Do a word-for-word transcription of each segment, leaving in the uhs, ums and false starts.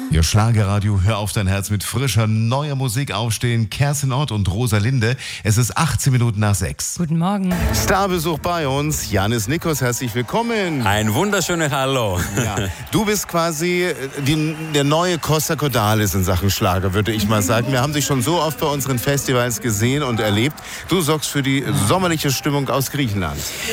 Ihr Schlagerradio, hör auf dein Herz mit frischer, neuer Musik aufstehen. Kerstin Ott und Rosalinde. Es ist achtzehn Minuten nach sechs. Guten Morgen. Starbesuch bei uns. Janis Nikos, herzlich willkommen. Ein wunderschönes Hallo. Ja, du bist quasi die, der neue Costa Cordalis in Sachen Schlager, würde ich mal sagen. Wir haben dich schon so oft bei unseren Festivals gesehen und erlebt. Du sorgst für die sommerliche Stimmung aus Griechenland.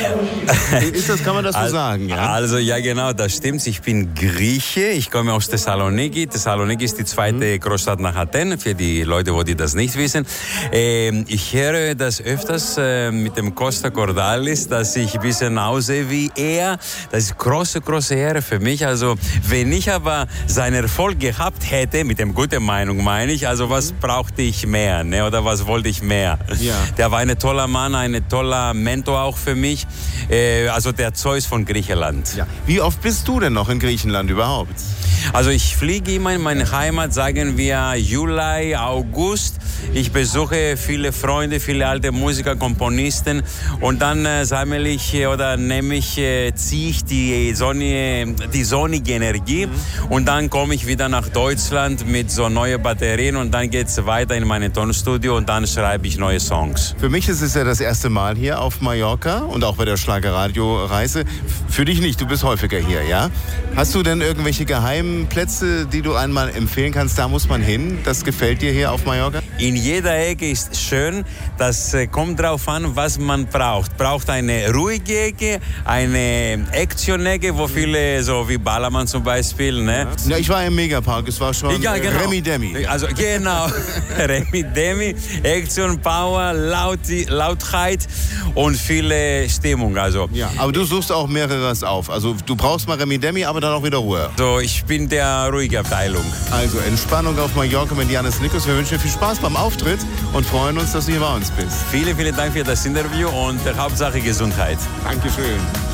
Ist das, kann man das so Al- sagen? Ja? Also ja, genau, das stimmt. Ich bin Grieche. Ich komme aus Thessaloniki. Thessaloniki ist die zweite mhm. Großstadt nach Athen, für die Leute, die das nicht wissen. Ähm, ich höre das öfters äh, mit dem Costa Cordalis, dass ich ein bisschen aussehe wie er. Das ist große, große Ehre für mich. Also wenn ich aber seinen Erfolg gehabt hätte, mit dem guten Meinung meine ich, also was brauchte ich mehr, ne? Oder was wollte ich mehr? Ja. Der war ein toller Mann, ein toller Mentor auch für mich. Äh, also der Zeus von Griechenland. Ja. Wie oft bist du denn noch in Griechenland überhaupt? Also ich fliege immer in meine Heimat, sagen wir Juli, August. Ich besuche viele Freunde, viele alte Musiker, Komponisten und dann äh, sammle ich äh, oder nehme ich, äh, ziehe ich die, Sonne, die sonnige Energie mhm. und dann komme ich wieder nach Deutschland mit so neuen Batterien und dann geht es weiter in mein Tonstudio und dann schreibe ich neue Songs. Für mich ist es ja das erste Mal hier auf Mallorca und auch bei der Schlagerradio-Reise. Für dich nicht, du bist häufiger hier, ja? Hast du denn irgendwelche geheimen Plätze, die du einmal empfehlen kannst? Da muss man hin. Das gefällt dir hier auf Mallorca? In jeder Ecke ist schön. Das äh, kommt drauf an, was man braucht. Braucht eine ruhige Ecke, eine Action-Ecke, wo viele, so wie Ballermann zum Beispiel, ne? Ja, ich war im Megapark. Es war schon ja, genau. Remi Demi. Also genau, Remi Demi, Action, Power, Laut, Lautheit und viele Stimmung. Also. Ja, aber du suchst auch mehreres auf. Also du brauchst mal Remi Demi, aber dann auch wieder Ruhe. So, ich bin der ruhige Abteilung. Also Entspannung auf Mallorca mit Janis Nikos. Wir wünschen dir viel Spaß beim Auftritt und freuen uns, dass du hier bei uns bist. Vielen, vielen Dank für das Interview und Hauptsache Gesundheit. Dankeschön.